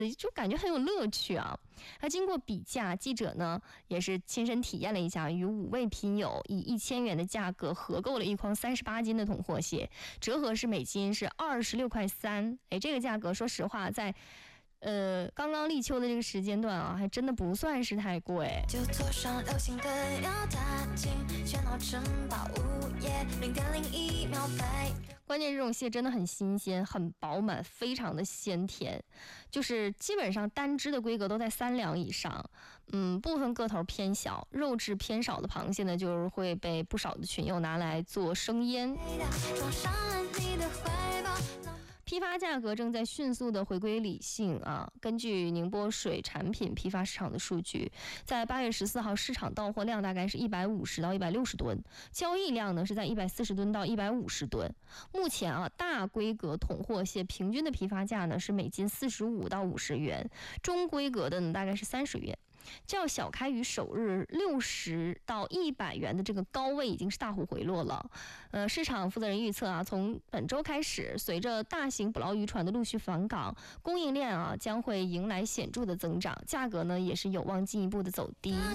就感觉很有乐趣啊。那经过比价，记者呢也是亲身体验了一下，与5位拼友以1000元的价格合购了一筐38斤的桶货蟹，折合是每斤是26.3块。这个价格说实话在刚刚立秋的这个时间段啊，还真的不算是太贵。 就坐上流行的要踏进喧闹城堡午夜0.01秒白。 关键这种蟹真的很新鲜，很饱满，非常的鲜甜，就是基本上单只的规格都在3两以上。部分个头偏小、肉质偏少的螃蟹呢，就是会被不少的群友拿来做生腌。批发价格正在迅速的回归理性啊！根据宁波水产品批发市场的数据，在8月14号市场到货量大概是150到160吨，交易量呢是在140吨到150吨。目前啊，大规格桶货蟹平均的批发价呢是每斤45到50元，中规格的呢大概是30元。较小开鱼首日60到100元的这个高位已经是大幅回落了。市场负责人预测啊，从本周开始，随着大型捕捞渔船的陆续返港，供应链啊将会迎来显著的增长，价格呢也是有望进一步的走低。